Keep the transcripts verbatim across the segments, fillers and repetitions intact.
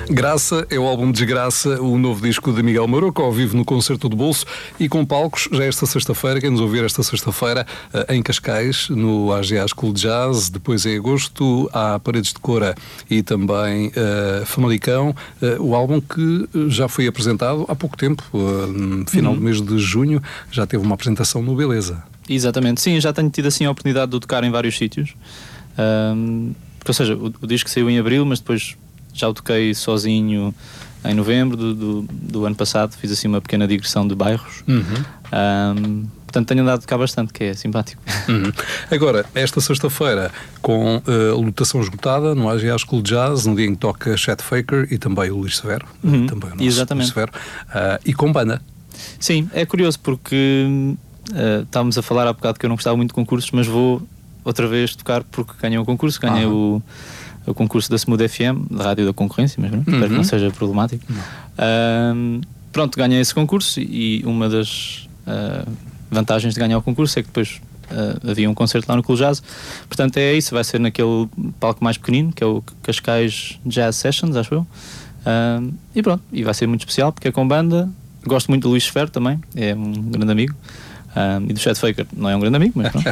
Graça é o álbum Desgraça, o novo disco de Miguel Maroco, ao vivo no Concerto do Bolso e com palcos já esta sexta-feira, quem nos ouvir esta sexta-feira em Cascais, no A G A School de Jazz, depois em agosto há Paredes de Cora e também uh, Famalicão, uh, o álbum que já foi apresentado há pouco tempo, uh, no final uhum. do mês de junho, já teve uma apresentação no Beleza. Exatamente, sim, já tenho tido assim a oportunidade de tocar em vários sítios, um, porque, ou seja, o, o disco saiu em abril, mas depois já o toquei sozinho em novembro do, do, do ano passado, fiz assim uma pequena digressão de bairros. Uhum. Um, portanto tenho andado a tocar bastante, que é simpático. Uhum. Agora, esta sexta-feira com uh, lotação esgotada no A G A School de Jazz, no dia em que toca Chet Faker e também o Luís Severo, uhum. também o nosso Exatamente. Luís Severo, uh, e com banda. Sim, é curioso porque uh, estávamos a falar há bocado que eu não gostava muito de concursos, mas vou outra vez tocar porque ganhei um concurso, ganhei uhum. o o concurso da Smooth F M, da Rádio da Concorrência, mas uhum. espero que não seja problemático. Um, pronto, ganhei esse concurso e uma das uh, vantagens de ganhar o concurso é que depois uh, havia um concerto lá no Clube Jazz. Portanto é isso, vai ser naquele palco mais pequenino, que é o Cascais Jazz Sessions, acho eu. Um, e pronto, e vai ser muito especial porque é com banda. Gosto muito do Luís Severo também, é um grande amigo. Um, e do Chet Faker, não é um grande amigo, mas pronto.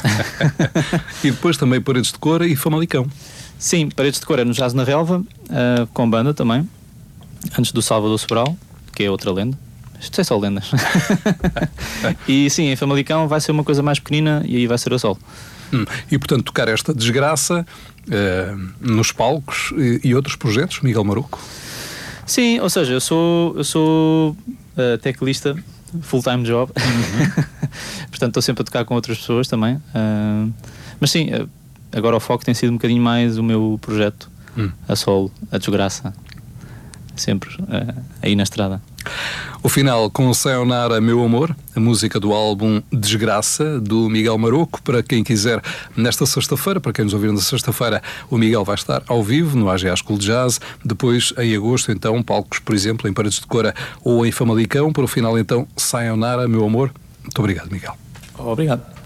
E depois também Paredes de Cora e Famalicão. Sim, Paredes de Cora no Jazz na Relva, uh, com banda também, antes do Salvador Sobral, que é outra lenda. Isto é só lendas. E sim, em Famalicão vai ser uma coisa mais pequenina e aí vai ser a solo. Hum, e portanto tocar esta Desgraça uh, nos palcos e, e outros projetos, Miguel Maroco? Sim, ou seja, eu sou, eu sou uh, teclista, full-time job, uhum. Portanto estou sempre a tocar com outras pessoas também, uh, mas sim, uh, agora o foco tem sido um bocadinho mais o meu projeto, hum. a solo, a Desgraça, sempre uh, aí na estrada. O final com Sayonara Meu Amor, a música do álbum Desgraça, do Miguel Maroco. Para quem quiser, nesta sexta-feira, para quem nos ouvir na sexta-feira, o Miguel vai estar ao vivo no A G A School de Jazz. Depois, em agosto, então, palcos, por exemplo, em Paredes de Cora ou em Famalicão. Para o final, então, Sayonara Meu Amor. Muito obrigado, Miguel. Obrigado.